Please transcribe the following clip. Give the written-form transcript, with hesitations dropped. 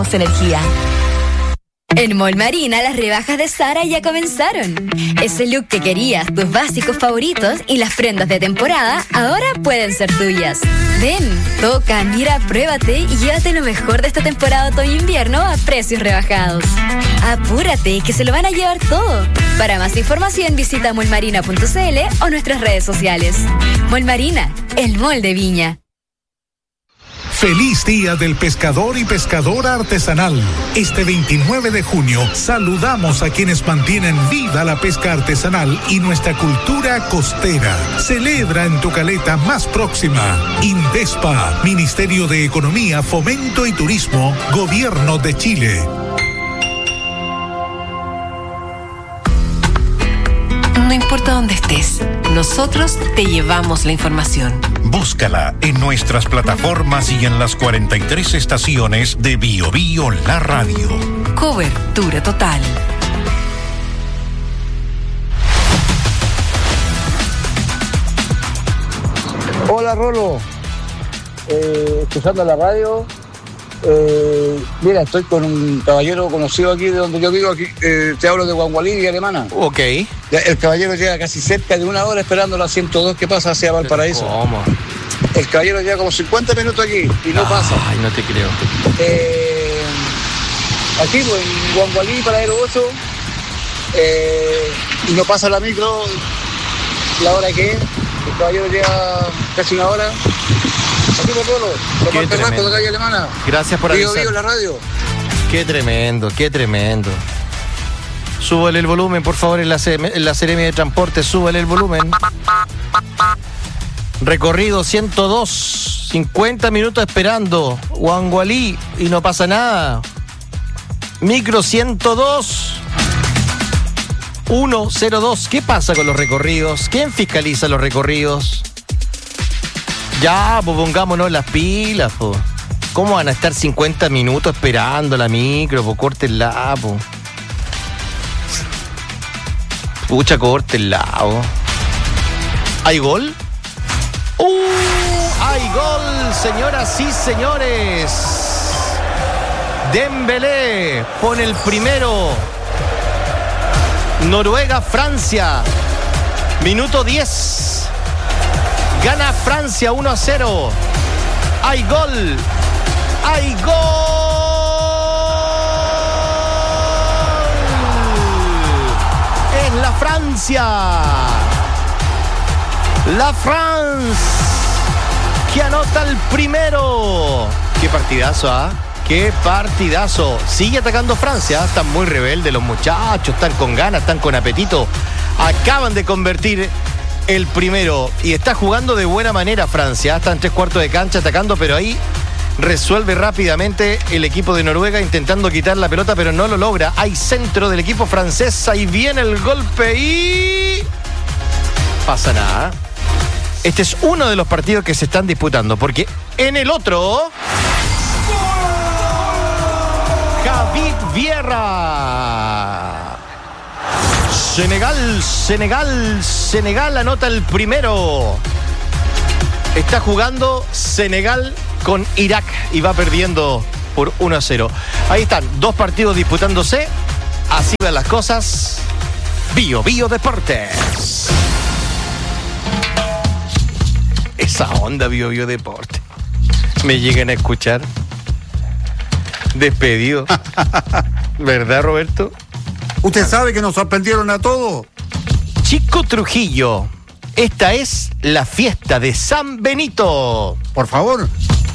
energía. En Mall Marina las rebajas de Zara ya comenzaron. Ese look que querías, tus básicos favoritos y las prendas de temporada ahora pueden ser tuyas. Ven, toca, mira, pruébate y llévate lo mejor de esta temporada otoño-invierno a precios rebajados. Apúrate, que se lo van a llevar todo. Para más información visita mallmarina.cl o nuestras redes sociales. Mall Marina, el mall de Viña. Feliz Día del Pescador y Pescadora Artesanal. Este 29 de junio saludamos a quienes mantienen viva la pesca artesanal y nuestra cultura costera. Celebra en tu caleta más próxima. Indespa, Ministerio de Economía, Fomento y Turismo, Gobierno de Chile. No importa dónde estés, nosotros te llevamos la información. Búscala en nuestras plataformas y en las 43 estaciones de Bio Bio La Radio. Cobertura total. Hola Rolo, escuchando la radio. Mira, estoy con un caballero conocido aquí de donde yo vivo, aquí, te hablo de Guangualí y Alemana. Ok. El caballero llega casi cerca de una hora esperando la 102 que pasa hacia Valparaíso. ¿Cómo? El caballero lleva como 50 minutos aquí y no pasa. Ay, no te creo. Aquí, pues, en Guangualí, Paradero 8, y no pasa la micro la hora que es. El caballero lleva casi una hora. Aquí por Rolo, Tomás Carrasco de calle Alemana. Gracias por avisar. Vivo la radio. Qué tremendo, qué tremendo. Súbale el volumen, por favor, en la Seremia de Transporte, súbale el volumen. Recorrido 102, 50 minutos esperando, Guangualí, y no pasa nada. Micro 102, 102. ¿Qué pasa con los recorridos? ¿Quién fiscaliza los recorridos? Ya, pues pongámonos las pilas, pues. ¿Cómo van a estar 50 minutos esperando la micro? Pues córtenla, pues. Pucha, córtenla, pues. ¿Hay gol? ¡Hay gol, señoras y señores! Dembélé pone el primero. Noruega-Francia. Minuto 10. Gana Francia 1-0. ¡Hay gol! ¡Hay gol! Es la Francia. La France que anota el primero. ¡Qué partidazo, ah! ¡Qué partidazo! Sigue atacando Francia. Están muy rebeldes los muchachos. Están con ganas, están con apetito. Acaban de convertir el primero. Y está jugando de buena manera Francia. Está en 3/4 de cancha atacando, pero ahí resuelve rápidamente el equipo de Noruega intentando quitar la pelota, pero no lo logra. Hay centro del equipo francés. Ahí viene el golpe y... pasa nada. Este es uno de los partidos que se están disputando, porque en el otro... Javid Vieira. Senegal anota el primero. Está jugando Senegal con Irak y va perdiendo por 1-0. Ahí están, dos partidos disputándose. Así van las cosas. Bio Bio Deportes. Esa onda Bio Bio Deportes. Me llegan a escuchar. Despedido. ¿Verdad, Roberto? Usted sabe que nos sorprendieron a todos. Chico Trujillo, esta es la fiesta de San Benito. Por favor.